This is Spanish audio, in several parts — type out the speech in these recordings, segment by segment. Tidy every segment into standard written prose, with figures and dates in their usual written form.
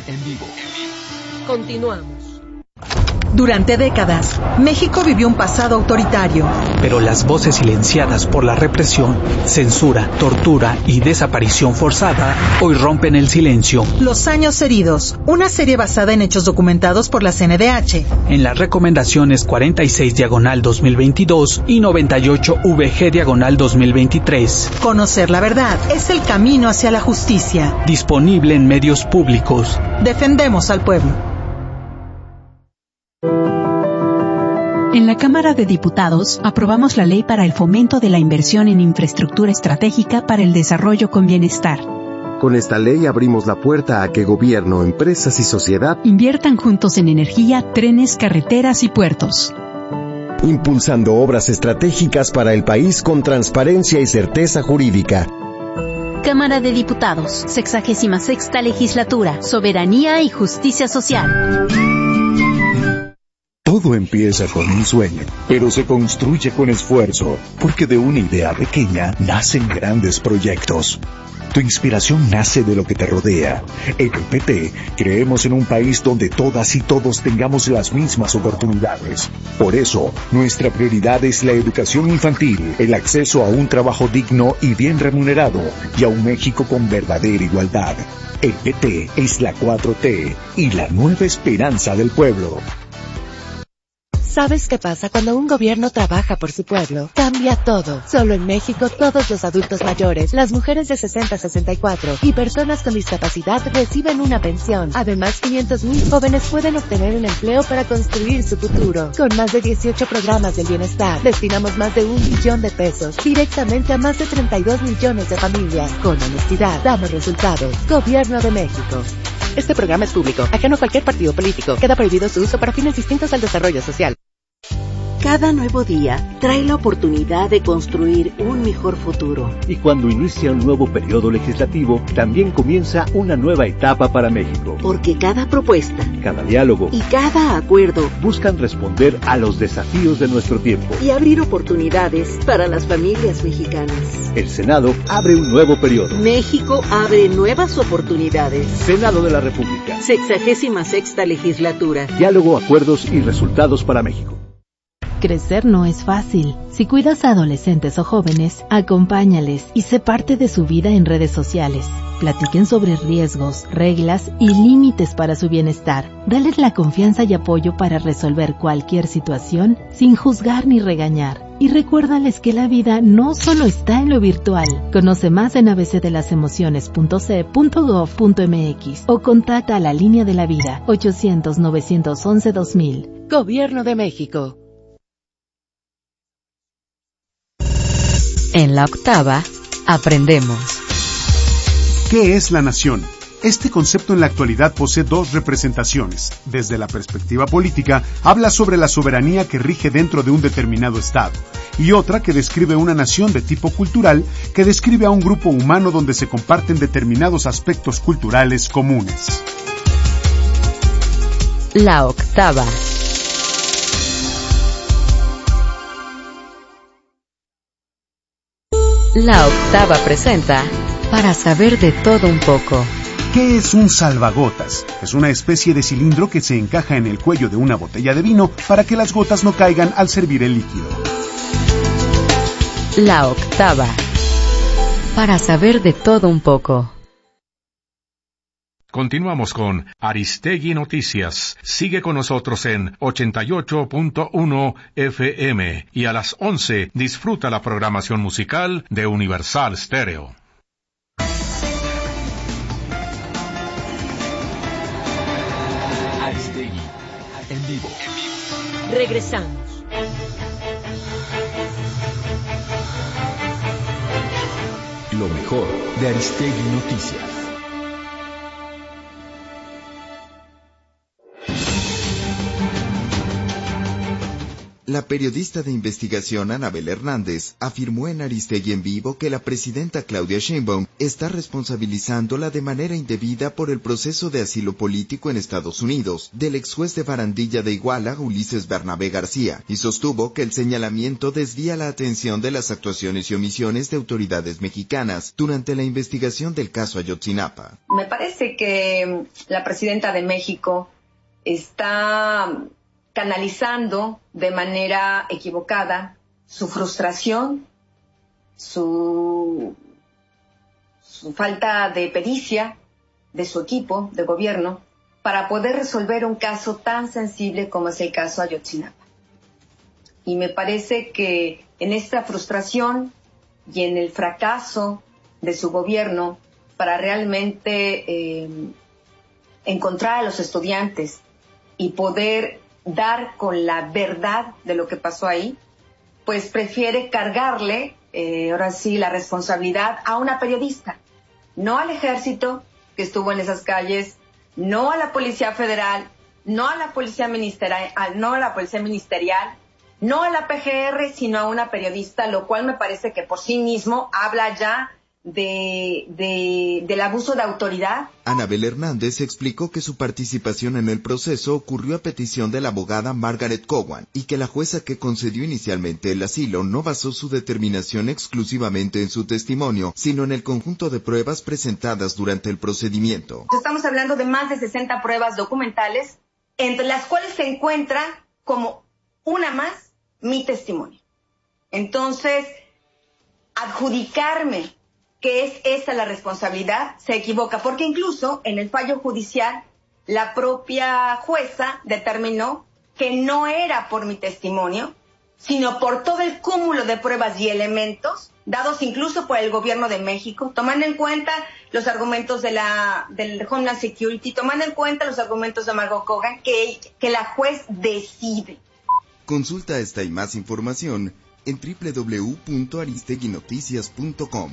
En vivo. Continuamos. Durante décadas, México vivió un pasado autoritario. Pero las voces silenciadas por la represión, censura, tortura y desaparición forzada hoy rompen el silencio. Los años heridos, una serie basada en hechos documentados por la CNDH. En las recomendaciones 46/2022 y 98/VG/2023. Conocer la verdad es el camino hacia la justicia. Disponible en medios públicos. Defendemos al pueblo. En la Cámara de Diputados, aprobamos la Ley para el Fomento de la Inversión en Infraestructura Estratégica para el Desarrollo con Bienestar. Con esta ley abrimos la puerta a que gobierno, empresas y sociedad inviertan juntos en energía, trenes, carreteras y puertos. Impulsando obras estratégicas para el país con transparencia y certeza jurídica. Cámara de Diputados, 66ª Legislatura, Soberanía y Justicia Social. Todo empieza con un sueño, pero se construye con esfuerzo, porque de una idea pequeña nacen grandes proyectos. Tu inspiración nace de lo que te rodea. En el PT creemos en un país donde todas y todos tengamos las mismas oportunidades. Por eso, nuestra prioridad es la educación infantil, el acceso a un trabajo digno y bien remunerado, y a un México con verdadera igualdad. El PT es la 4T y la nueva esperanza del pueblo. ¿Sabes qué pasa cuando un gobierno trabaja por su pueblo? Cambia todo. Solo en México, todos los adultos mayores, las mujeres de 60 a 64 y personas con discapacidad reciben una pensión. Además, 500,000 jóvenes pueden obtener un empleo para construir su futuro. Con más de 18 programas del bienestar, destinamos más de 1 billón de pesos directamente a más de 32 millones de familias. Con honestidad, damos resultados. Gobierno de México. Este programa es público, ajeno a cualquier partido político. Queda prohibido su uso para fines distintos al desarrollo social. Cada nuevo día trae la oportunidad de construir un mejor futuro. Y cuando inicia un nuevo periodo legislativo, también comienza una nueva etapa para México. Porque cada propuesta, cada diálogo y cada acuerdo buscan responder a los desafíos de nuestro tiempo y abrir oportunidades para las familias mexicanas. El Senado abre un nuevo periodo. México abre nuevas oportunidades. Senado de la República. 66ª Legislatura. Diálogo, acuerdos y resultados para México. Crecer no es fácil. Si cuidas a adolescentes o jóvenes, acompáñales y sé parte de su vida en redes sociales. Platiquen sobre riesgos, reglas y límites para su bienestar. Dales la confianza y apoyo para resolver cualquier situación sin juzgar ni regañar. Y recuérdales que la vida no solo está en lo virtual. Conoce más en abcdelasemociones.ce.gov.mx o contacta a la Línea de la Vida 800-911-2000. Gobierno de México. En la octava, aprendemos. ¿Qué es la nación? Este concepto en la actualidad posee dos representaciones. Desde la perspectiva política, habla sobre la soberanía que rige dentro de un determinado estado, y otra que describe una nación de tipo cultural, que describe a un grupo humano donde se comparten determinados aspectos culturales comunes. La octava. La octava presenta Para saber de todo un poco. ¿Qué es un salvagotas? Es una especie de cilindro que se encaja en el cuello de una botella de vino para que las gotas no caigan al servir el líquido. La octava. Para saber de todo un poco. Continuamos con Aristegui Noticias. Sigue con nosotros en 88.1 FM y a las 11 disfruta la programación musical de Universal Stereo. Aristegui en vivo. Regresamos. Lo mejor de Aristegui Noticias. La La periodista de investigación Anabel Hernández afirmó en Aristegui en Vivo que la presidenta Claudia Sheinbaum está responsabilizándola de manera indebida por el proceso de asilo político en Estados Unidos del ex juez de Barandilla de Iguala, Ulises Bernabé García, y sostuvo que el señalamiento desvía la atención de las actuaciones y omisiones de autoridades mexicanas durante la investigación del caso Ayotzinapa. Me parece que la presidenta de México está canalizando de manera equivocada su frustración, su falta de pericia de su equipo de gobierno para poder resolver un caso tan sensible como es el caso Ayotzinapa. Y me parece que en esta frustración y en el fracaso de su gobierno para realmente encontrar a los estudiantes y poder dar con la verdad de lo que pasó ahí, pues prefiere cargarle, ahora sí, la responsabilidad a una periodista, no al ejército que estuvo en esas calles, no a la Policía Federal, no a la Policía Ministerial, no a la PGR, sino a una periodista, lo cual me parece que por sí mismo habla ya del abuso de autoridad. Anabel Hernández explicó que su participación en el proceso ocurrió a petición de la abogada Margaret Cowan y que la jueza que concedió inicialmente el asilo no basó su determinación exclusivamente en su testimonio, sino en el conjunto de pruebas presentadas durante el procedimiento. Estamos hablando de más de 60 pruebas documentales, entre las cuales se encuentra como una más mi testimonio. Entonces, adjudicarme que es esa la responsabilidad, se equivoca, porque incluso en el fallo judicial la propia jueza determinó que no era por mi testimonio, sino por todo el cúmulo de pruebas y elementos dados incluso por el gobierno de México, tomando en cuenta los argumentos del Homeland Security, tomando en cuenta los argumentos de Margot Kogan, que la juez decide. Consulta esta y más información en www.aristeguinoticias.com.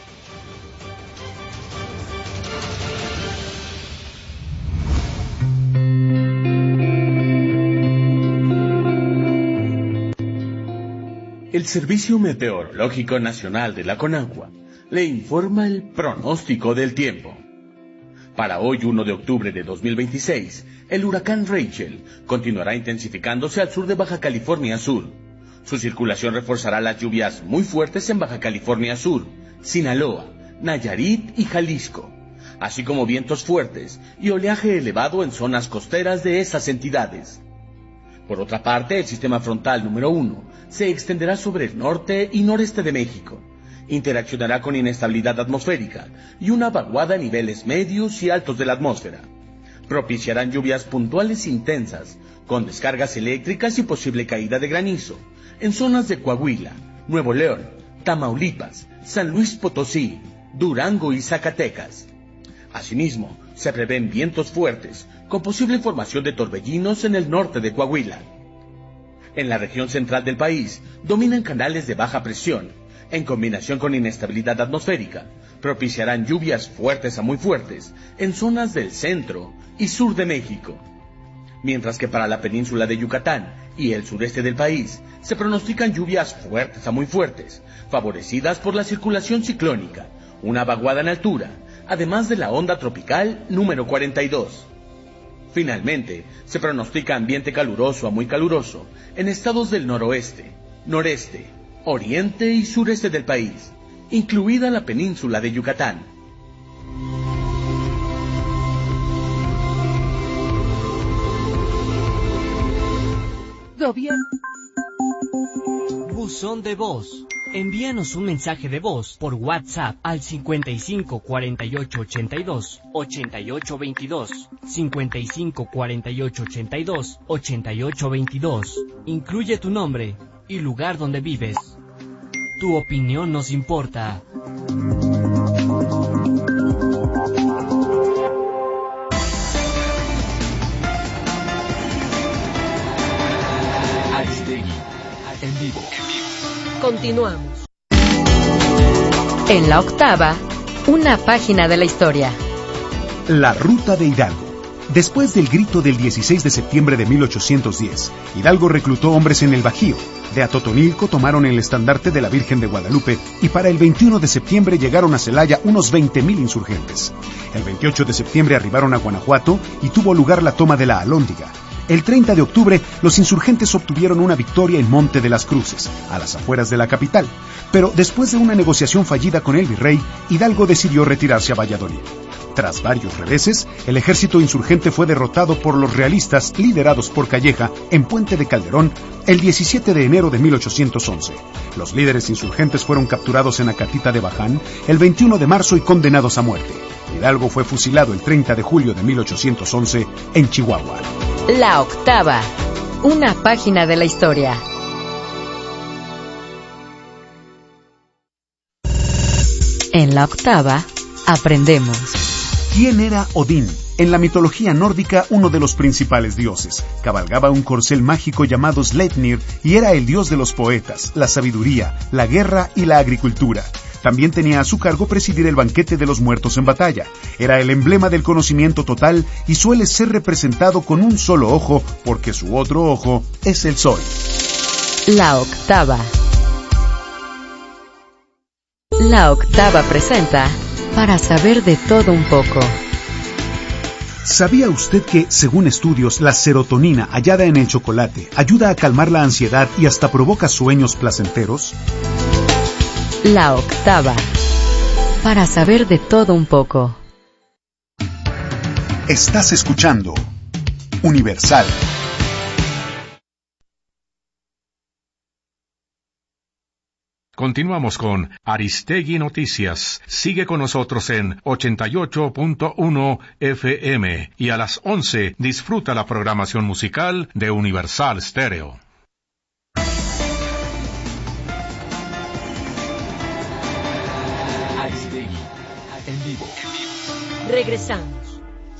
El Servicio Meteorológico Nacional de la Conagua le informa el pronóstico del tiempo. Para hoy, 1 de octubre de 2026, el huracán Rachel continuará intensificándose al sur de Baja California Sur. Su circulación reforzará las lluvias muy fuertes en Baja California Sur, Sinaloa, Nayarit y Jalisco, así como vientos fuertes y oleaje elevado en zonas costeras de esas entidades. Por otra parte, el sistema frontal número 1 se extenderá sobre el norte y noreste de México. Interaccionará con inestabilidad atmosférica y una vaguada a niveles medios y altos de la atmósfera. Propiciarán lluvias puntuales intensas, con descargas eléctricas y posible caída de granizo, en zonas de Coahuila, Nuevo León, Tamaulipas, San Luis Potosí, Durango y Zacatecas. Asimismo, se prevén vientos fuertes, con posible formación de torbellinos en el norte de Coahuila. En la región central del país, dominan canales de baja presión, en combinación con inestabilidad atmosférica, propiciarán lluvias fuertes a muy fuertes en zonas del centro y sur de México. Mientras que para la península de Yucatán y el sureste del país, se pronostican lluvias fuertes a muy fuertes, favorecidas por la circulación ciclónica, una vaguada en altura, además de la onda tropical número 42. Finalmente, se pronostica ambiente caluroso a muy caluroso en estados del noroeste, noreste, oriente y sureste del país, incluida la península de Yucatán. Gobierno. Buzón de voz. Envíanos un mensaje de voz por WhatsApp al 55 48 82 88 22, 55 48 82 88 22. Incluye tu nombre y lugar donde vives. Tu opinión nos importa. Aristegui, en vivo. Continuamos. En la octava, una página de la historia. La Ruta de Hidalgo, Después del grito del 16 de septiembre de 1810, Hidalgo reclutó hombres en el Bajío. De Atotonilco tomaron el estandarte de la Virgen de Guadalupe y para el 21 de septiembre llegaron a Celaya unos 20,000 insurgentes. El 28 de septiembre arribaron a Guanajuato y tuvo lugar la toma de la Alhóndiga. El 30 de octubre, los insurgentes obtuvieron una victoria en Monte de las Cruces, a las afueras de la capital. Pero después de una negociación fallida con el virrey, Hidalgo decidió retirarse a Valladolid. Tras varios reveses, el ejército insurgente fue derrotado por los realistas liderados por Calleja en Puente de Calderón el 17 de enero de 1811. Los líderes insurgentes fueron capturados en Acatita de Baján el 21 de marzo y condenados a muerte. Hidalgo fue fusilado el 30 de julio de 1811 en Chihuahua. La octava, una página de la historia. En la octava, aprendemos. ¿Quién era Odín? En la mitología nórdica, uno de los principales dioses. Cabalgaba un corcel mágico llamado Sleipnir y era el dios de los poetas, la sabiduría, la guerra y la agricultura. También tenía a su cargo presidir el banquete de los muertos en batalla. Era el emblema del conocimiento total y suele ser representado con un solo ojo porque su otro ojo es el sol. La octava. La octava presenta Para saber de todo un poco. ¿Sabía usted que, según estudios, la serotonina hallada en el chocolate ayuda a calmar la ansiedad y hasta provoca sueños placenteros? La octava. Para saber de todo un poco. Estás escuchando Universal. Continuamos con Aristegui Noticias. Sigue con nosotros en 88.1 FM y a las 11 disfruta la programación musical de Universal Stereo. Aristegui, en vivo. Regresamos.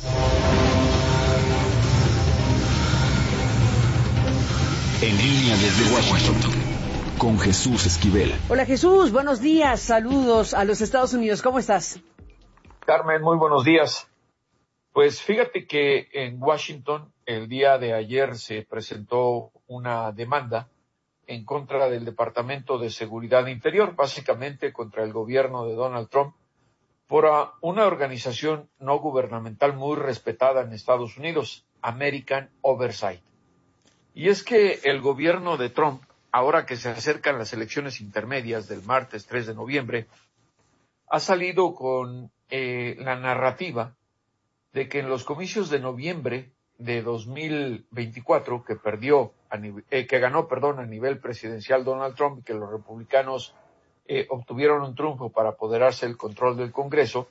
En línea desde Washington, con Jesús Esquivel. Hola Jesús, buenos días, saludos a los Estados Unidos, ¿cómo estás? Carmen, muy buenos días. Pues fíjate que en Washington el día de ayer se presentó una demanda en contra del Departamento de Seguridad Interior, básicamente contra el gobierno de Donald Trump, por una organización no gubernamental muy respetada en Estados Unidos, American Oversight. Y es que el gobierno de Trump, ahora que se acercan las elecciones intermedias del martes 3 de noviembre, ha salido con la narrativa de que en los comicios de noviembre de 2024, que ganó a nivel presidencial Donald Trump, y que los republicanos obtuvieron un triunfo para apoderarse del control del Congreso,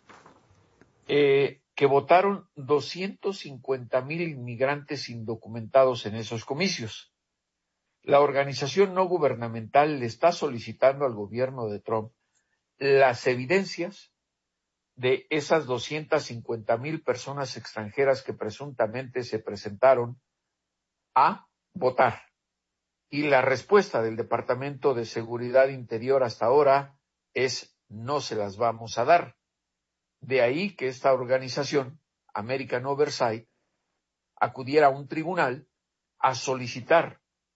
que votaron 250,000 inmigrantes indocumentados en esos comicios. La organización no gubernamental le está solicitando al gobierno de Trump las evidencias de esas 250,000 personas extranjeras que presuntamente se presentaron a votar. Y la respuesta del Departamento de Seguridad Interior hasta ahora es: no se las vamos a dar. De ahí que esta organización, American Oversight, acudiera a un tribunal a solicitar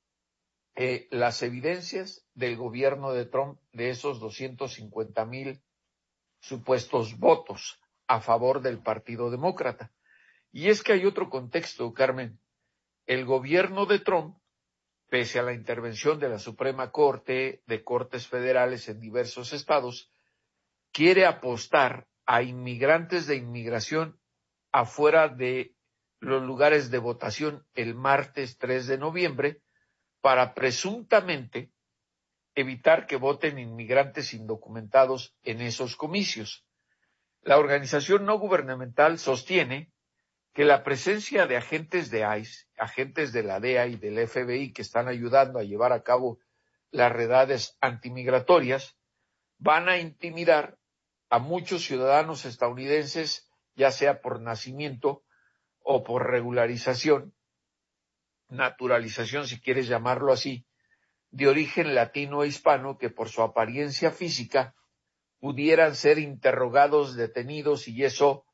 las evidencias del gobierno de Trump de esos 250,000 supuestos votos a favor del Partido Demócrata. Y es que hay otro contexto, Carmen. El gobierno de Trump, pese a la intervención de la Suprema Corte, de cortes federales en diversos estados, quiere apostar a inmigrantes de inmigración afuera de los lugares de votación el martes 3 de noviembre, para presuntamente evitar que voten inmigrantes indocumentados en esos comicios. La organización no gubernamental sostiene que la presencia de agentes de ICE, agentes de la DEA y del FBI que están ayudando a llevar a cabo las redadas antimigratorias, van a intimidar a muchos ciudadanos estadounidenses, ya sea por nacimiento o por regularización, naturalización, si quieres llamarlo así, de origen latino e hispano, que por su apariencia física pudieran ser interrogados, detenidos, y eso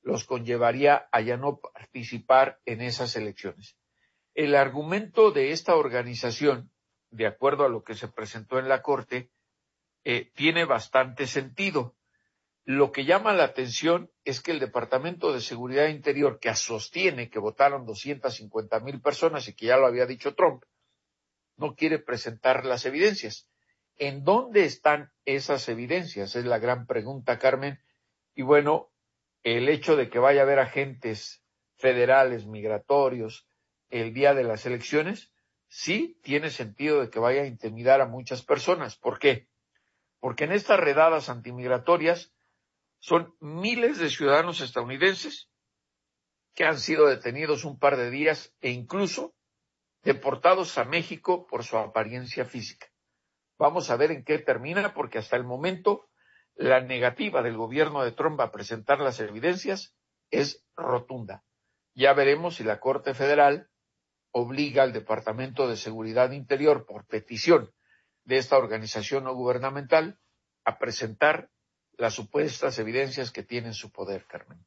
los conllevaría a ya no participar en esas elecciones. El argumento de esta organización, de acuerdo a lo que se presentó en la Corte, tiene bastante sentido. Lo que llama la atención es que el Departamento de Seguridad Interior, que sostiene que votaron 250,000 personas y que ya lo había dicho Trump, no quiere presentar las evidencias. ¿En dónde están esas evidencias? Es la gran pregunta, Carmen. Y bueno, el hecho de que vaya a haber agentes federales migratorios el día de las elecciones, sí tiene sentido de que vaya a intimidar a muchas personas. ¿Por qué? Porque en estas redadas antimigratorias son miles de ciudadanos estadounidenses que han sido detenidos un par de días e incluso deportados a México por su apariencia física. Vamos a ver en qué termina, porque hasta el momento la negativa del gobierno de Trump a presentar las evidencias es rotunda. Ya veremos si la Corte Federal obliga al Departamento de Seguridad Interior, por petición de esta organización no gubernamental, a presentar las supuestas evidencias que tiene en su poder, Carmen.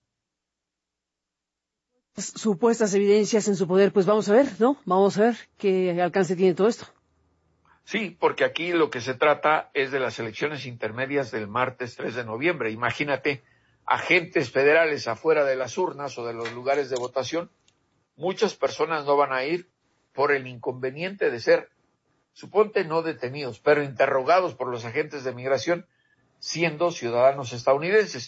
Supuestas evidencias en su poder, pues vamos a ver, ¿no? Vamos a ver qué alcance tiene todo esto. Sí, porque aquí lo que se trata es de las elecciones intermedias del martes 3 de noviembre. Imagínate, agentes federales afuera de las urnas o de los lugares de votación. Muchas personas no van a ir por el inconveniente de ser, suponte, no detenidos, pero interrogados por los agentes de migración, siendo ciudadanos estadounidenses.